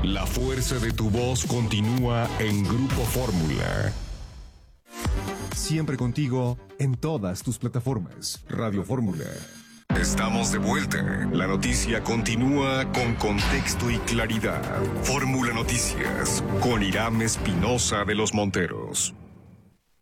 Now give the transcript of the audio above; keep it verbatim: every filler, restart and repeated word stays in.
La fuerza de tu voz continúa en Grupo Fórmula. Siempre contigo en todas tus plataformas. Radio Fórmula. Estamos de vuelta. La noticia continúa con contexto y claridad. Fórmula Noticias con Irán Espinosa de los Monteros.